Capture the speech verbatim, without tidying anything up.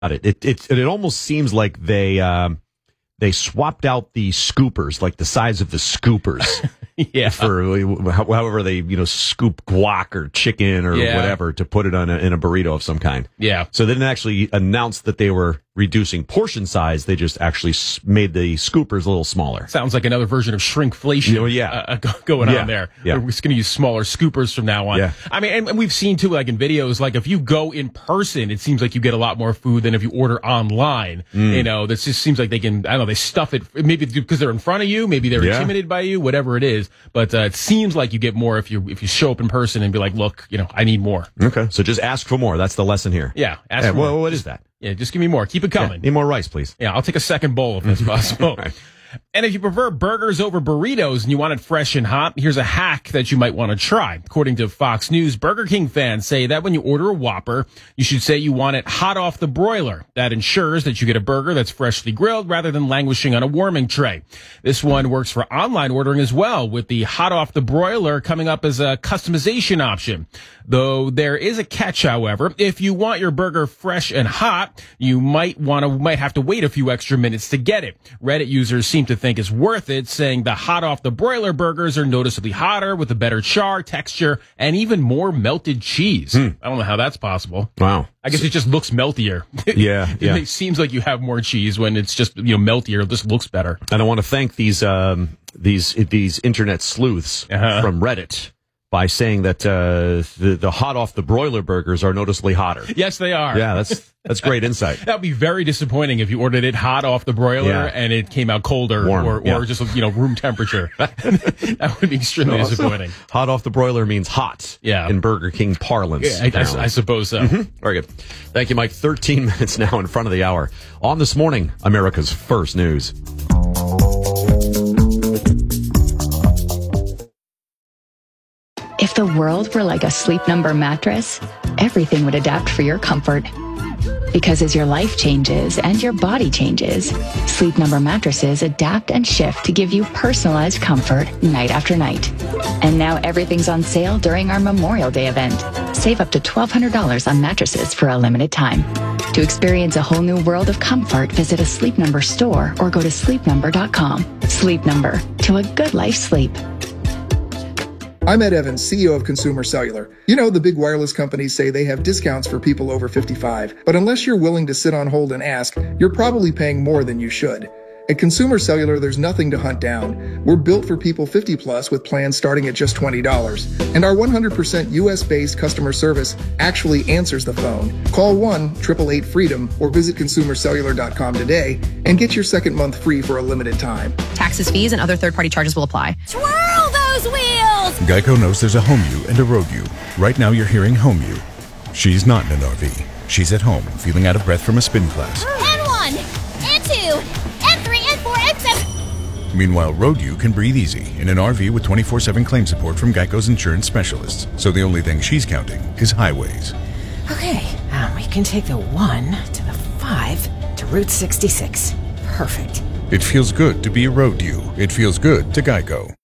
It it it, it almost seems like they um, they swapped out the scoopers, like the size of the scoopers, yeah, for however they you know scoop guac or chicken or yeah. whatever to put it on a, in a burrito of some kind. Yeah. So they didn't actually announce that they were reducing portion size. They just actually made the scoopers a little smaller. Sounds like another version of shrinkflation. Oh, yeah. uh, going yeah. on there. Yeah. We're just going to use smaller scoopers from now on. Yeah. I mean, and we've seen too, like in videos, like if you go in person, it seems like you get a lot more food than if you order online. Mm. You know, this just seems like they can, I don't know, they stuff it, maybe because they're in front of you, maybe they're yeah. intimidated by you, whatever it is. But uh, it seems like you get more if you if you show up in person and be like, look, you know, I need more. Okay. So just ask for more. That's the lesson here. Yeah. Ask yeah, for more. Well, what is that? Yeah, just give me more. Keep it coming. Yeah, need more rice, please. Yeah, I'll take a second bowl if that's possible. Right. And if you prefer burgers over burritos and you want it fresh and hot, here's a hack that you might want to try. According to Fox News, Burger King fans say that when you order a Whopper, you should say you want it hot off the broiler. That ensures that you get a burger that's freshly grilled rather than languishing on a warming tray. This one works for online ordering as well, with the hot off the broiler coming up as a customization option. Though there is a catch, however. If you want your burger fresh and hot, you might want to might have to wait a few extra minutes to get it. Reddit users seem to think it's worth it, saying the hot off the broiler burgers are noticeably hotter with a better char, texture, and even more melted cheese. Hmm. I don't know how that's possible. Wow. I guess it just looks meltier. Yeah, it yeah. seems like you have more cheese when it's just, you know, meltier. It just looks better. And I want to thank these um, these these internet sleuths uh-huh. from Reddit by saying that uh, the the hot off the broiler burgers are noticeably hotter. Yes, they are. Yeah, that's that's great insight. That would be very disappointing if you ordered it hot off the broiler yeah. and it came out colder Warm, or, or yeah. just, you know, room temperature. That would be extremely also, disappointing. Hot off the broiler means hot yeah. in Burger King parlance. Yeah, I, I, I suppose so. Mm-hmm. Very good. Thank you, Mike. thirteen minutes now in front of the hour. On This Morning, America's First News. If the world were like a Sleep Number mattress, everything would adapt for your comfort. Because as your life changes and your body changes, Sleep Number mattresses adapt and shift to give you personalized comfort night after night. And now everything's on sale during our Memorial Day event. Save up to twelve hundred dollars on mattresses for a limited time. To experience a whole new world of comfort, visit a Sleep Number store or go to sleep number dot com. Sleep Number, to a good life sleep. I'm Ed Evans, C E O of Consumer Cellular. You know, the big wireless companies say they have discounts for people over fifty-five, but unless you're willing to sit on hold and ask, you're probably paying more than you should. At Consumer Cellular, there's nothing to hunt down. We're built for people fifty plus with plans starting at just twenty dollars. And our one hundred percent U S based customer service actually answers the phone. Call one eight eight eight freedom or visit consumer cellular dot com today and get your second month free for a limited time. Taxes, fees, and other third-party charges will apply. Twirl those wheels! Geico knows there's a home you and a road you. Right now you're hearing home you. She's not in an R V. She's at home, feeling out of breath from a spin class. And one, and two, and three, and four, and seven. Meanwhile, road you can breathe easy in an R V with twenty-four seven claim support from Geico's insurance specialists. So the only thing she's counting is highways. Okay, um, we can take the one to the five to Route sixty-six. Perfect. It feels good to be a road you. It feels good to Geico.